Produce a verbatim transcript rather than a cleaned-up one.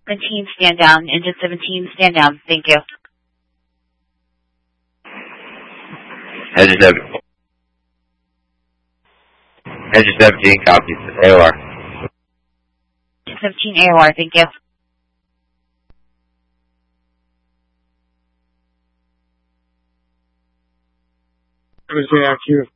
seventeen, stand down. Engine seventeen, stand down. Thank you. Engine seventeen. Engine seventeen, copies. A O R. Engine seventeen, A O R. Thank you. Thursday, I Q.